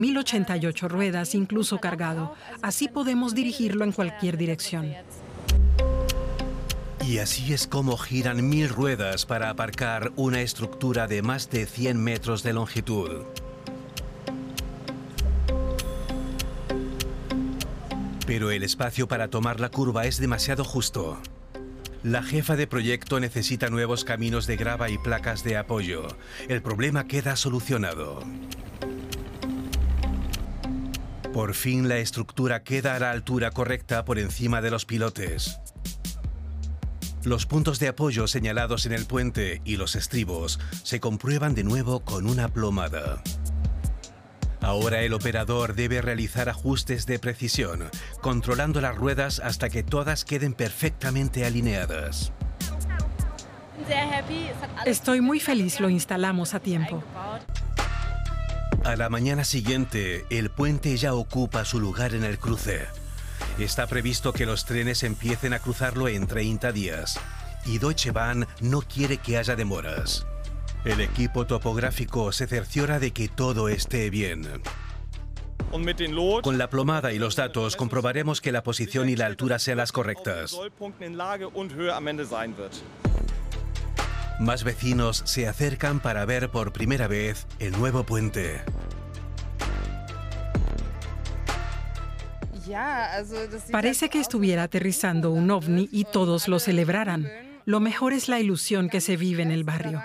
1088 ruedas, incluso cargado. Así podemos dirigirlo en cualquier dirección. Y así es como giran 1000 ruedas para aparcar una estructura de más de 100 metros de longitud. Pero el espacio para tomar la curva es demasiado justo. La jefa de proyecto necesita nuevos caminos de grava y placas de apoyo. El problema queda solucionado. Por fin la estructura queda a la altura correcta por encima de los pilotes. Los puntos de apoyo señalados en el puente y los estribos se comprueban de nuevo con una plomada. Ahora el operador debe realizar ajustes de precisión, controlando las ruedas hasta que todas queden perfectamente alineadas. Estoy muy feliz, lo instalamos a tiempo. A la mañana siguiente, el puente ya ocupa su lugar en el cruce. Está previsto que los trenes empiecen a cruzarlo en 30 días. Y Deutsche Bahn no quiere que haya demoras. El equipo topográfico se cerciora de que todo esté bien. Con la plomada y los datos comprobaremos que la posición y la altura sean las correctas. Más vecinos se acercan para ver por primera vez el nuevo puente. Parece que estuviera aterrizando un ovni y todos lo celebraran. Lo mejor es la ilusión que se vive en el barrio.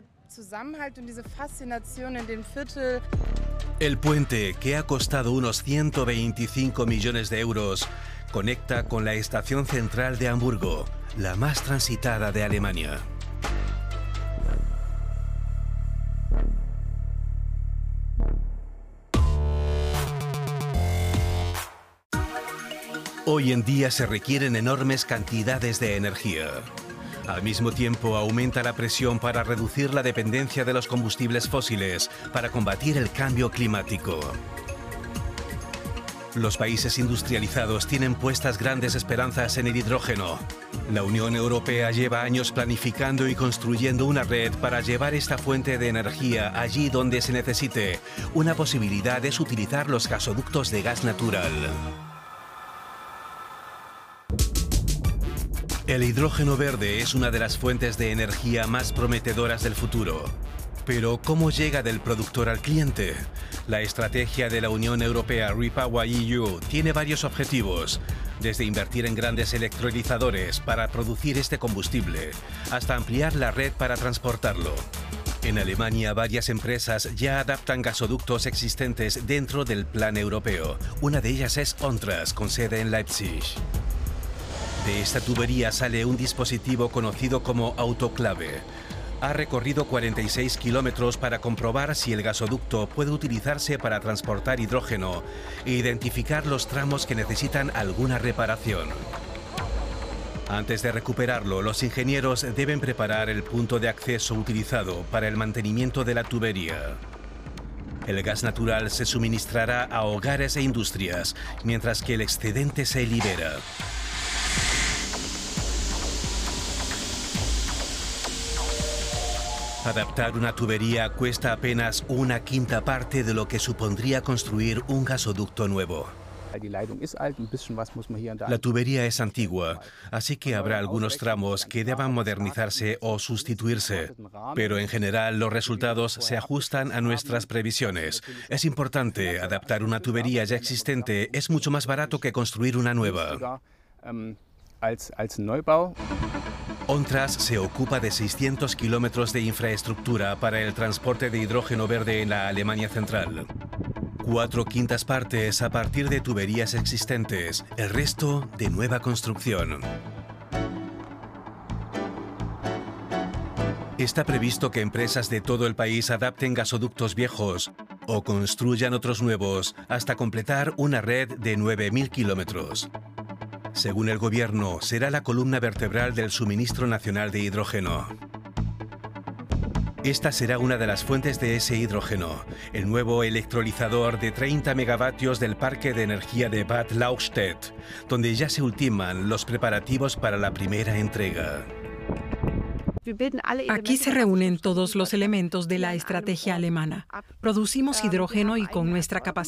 El puente, que ha costado unos 125 millones de euros, conecta con la estación central de Hamburgo, la más transitada de Alemania. Hoy en día se requieren enormes cantidades de energía. Al mismo tiempo, aumenta la presión para reducir la dependencia de los combustibles fósiles para combatir el cambio climático. Los países industrializados tienen puestas grandes esperanzas en el hidrógeno. La Unión Europea lleva años planificando y construyendo una red para llevar esta fuente de energía allí donde se necesite. Una posibilidad es utilizar los gasoductos de gas natural. El hidrógeno verde es una de las fuentes de energía más prometedoras del futuro. Pero, ¿cómo llega del productor al cliente? La estrategia de la Unión Europea REPowerEU tiene varios objetivos, desde invertir en grandes electrolizadores para producir este combustible, hasta ampliar la red para transportarlo. En Alemania, varias empresas ya adaptan gasoductos existentes dentro del plan europeo. Una de ellas es ONTRAS, con sede en Leipzig. De esta tubería sale un dispositivo conocido como autoclave. Ha recorrido 46 kilómetros para comprobar si el gasoducto puede utilizarse para transportar hidrógeno e identificar los tramos que necesitan alguna reparación. Antes de recuperarlo, los ingenieros deben preparar el punto de acceso utilizado para el mantenimiento de la tubería. El gas natural se suministrará a hogares e industrias, mientras que el excedente se libera. Adaptar una tubería cuesta apenas una quinta parte de lo que supondría construir un gasoducto nuevo. La tubería es antigua, así que habrá algunos tramos que deban modernizarse o sustituirse. Pero en general los resultados se ajustan a nuestras previsiones. Es importante, adaptar una tubería ya existente es mucho más barato que construir una nueva. ONTRAS se ocupa de 600 kilómetros de infraestructura para el transporte de hidrógeno verde en la Alemania central. 4/5 partes a partir de tuberías existentes, el resto de nueva construcción. Está previsto que empresas de todo el país adapten gasoductos viejos o construyan otros nuevos hasta completar una red de 9.000 kilómetros. Según el gobierno, será la columna vertebral del suministro nacional de hidrógeno. Esta será una de las fuentes de ese hidrógeno, el nuevo electrolizador de 30 megavatios del parque de energía de Bad Lauchstädt, donde ya se ultiman los preparativos para la primera entrega. Aquí se reúnen todos los elementos de la estrategia alemana. Producimos hidrógeno y con nuestra capacidad